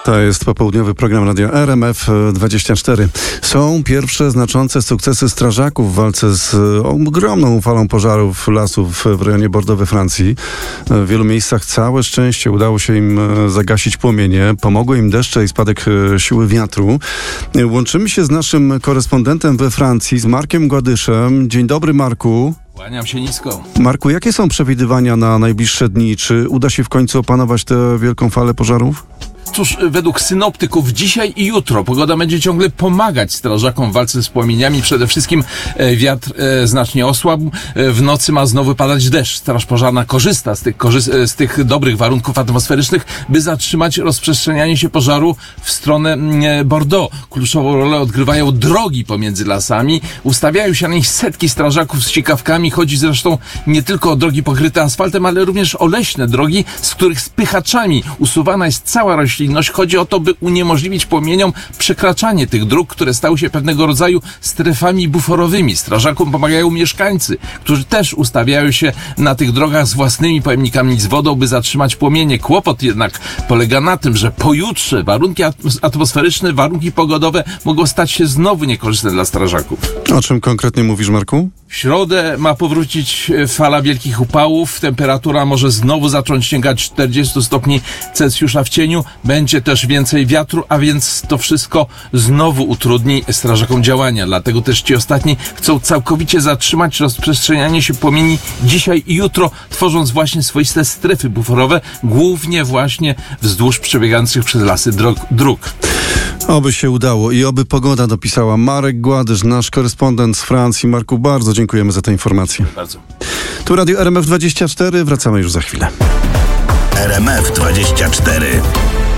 To jest popołudniowy program Radio RMF24. Są pierwsze znaczące sukcesy strażaków w walce z ogromną falą pożarów lasów w rejonie Bordeaux we Francji. W wielu miejscach całe szczęście udało się im zagasić płomienie. Pomogły im deszcze i spadek siły wiatru. Łączymy się z naszym korespondentem we Francji, z Markiem Gładyszem. Dzień dobry, Marku. Kłaniam się nisko. Marku, jakie są przewidywania na najbliższe dni? Czy uda się w końcu opanować tę wielką falę pożarów? Cóż, według synoptyków dzisiaj i jutro pogoda będzie ciągle pomagać strażakom w walce z płomieniami. Przede wszystkim wiatr znacznie osłabł. W nocy ma znowu padać deszcz. Straż pożarna korzysta z tych dobrych warunków atmosferycznych, by zatrzymać rozprzestrzenianie się pożaru w stronę Bordeaux. Kluczową rolę odgrywają drogi pomiędzy lasami. Ustawiają się na nich setki strażaków z sikawkami. Chodzi zresztą nie tylko o drogi pokryte asfaltem, ale również o leśne drogi, z których spychaczami usuwana jest cała roślinność. Chodzi o to, by uniemożliwić płomieniom przekraczanie tych dróg, które stały się pewnego rodzaju strefami buforowymi. Strażakom pomagają mieszkańcy, którzy też ustawiają się na tych drogach z własnymi pojemnikami z wodą, by zatrzymać płomienie. Kłopot jednak polega na tym, że pojutrze warunki atmosferyczne, warunki pogodowe mogą stać się znowu niekorzystne dla strażaków. O czym konkretnie mówisz, Marku? W środę ma powrócić fala wielkich upałów. Temperatura może znowu zacząć sięgać 40 stopni Celsjusza w cieniu. Będzie też więcej wiatru, a więc to wszystko znowu utrudni strażakom działania. Dlatego też ci ostatni chcą całkowicie zatrzymać rozprzestrzenianie się płomieni dzisiaj i jutro, tworząc właśnie swoiste strefy buforowe, głównie właśnie wzdłuż przebiegających przez lasy dróg. Oby się udało i oby pogoda dopisała. Marek Gładysz, nasz korespondent z Francji. Marku, bardzo dziękujemy za tę informację. Bardzo. Tu Radio RMF24, wracamy już za chwilę. RMF24.